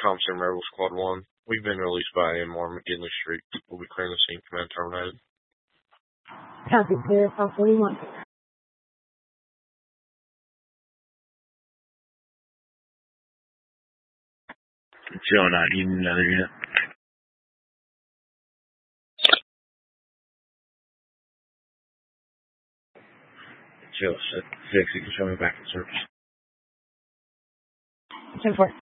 Thompson Rebel Squad 1. We've been released by AMR McGinley Street. We'll be clearing the scene. Command terminated. Copy, clear, 41. 209, you need another unit. 206, you can show me back in service. 10-4.